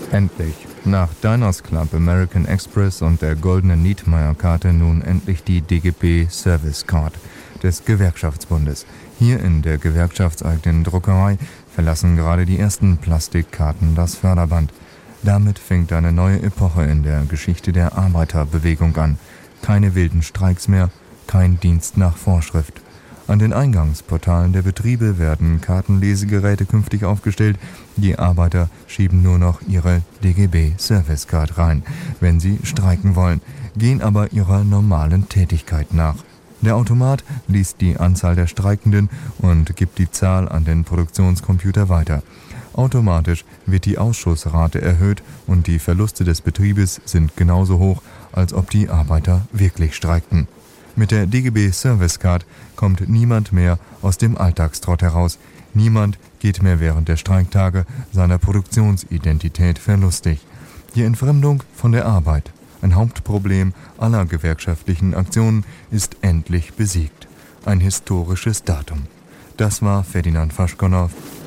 Endlich. Nach Diners Club, American Express und der goldenen Nietmeyer-Karte nun endlich die DGB Service Card des Gewerkschaftsbundes. Hier in der gewerkschaftseigenen Druckerei verlassen gerade die ersten Plastikkarten das Förderband. Damit fängt eine neue Epoche in der Geschichte der Arbeiterbewegung an. Keine wilden Streiks mehr, kein Dienst nach Vorschrift. An den Eingangsportalen der Betriebe werden Kartenlesegeräte künftig aufgestellt. Die Arbeiter schieben nur noch ihre DGB Service Card rein, wenn sie streiken wollen, gehen aber ihrer normalen Tätigkeit nach. Der Automat liest die Anzahl der Streikenden und gibt die Zahl an den Produktionscomputer weiter. Automatisch wird die Ausschussrate erhöht und die Verluste des Betriebes sind genauso hoch, als ob die Arbeiter wirklich streikten. Mit der DGB Service Card kommt niemand mehr aus dem Alltagstrott heraus. Niemand geht mehr während der Streiktage seiner Produktionsidentität verlustig. Die Entfremdung von der Arbeit, ein Hauptproblem aller gewerkschaftlichen Aktionen, ist endlich besiegt. Ein historisches Datum. Das war Ferdinand Faschkonow